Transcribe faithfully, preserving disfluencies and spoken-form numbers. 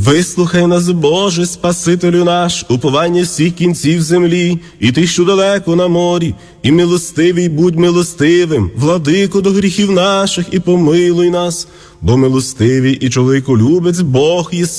Вислухай нас, Боже, Спасителю наш, уповання всіх кінців землі, і ти, що далеко на морі, і милостивий будь милостивим, владико до гріхів наших, і помилуй нас, бо милостивий і чоловіколюбець Бог єси.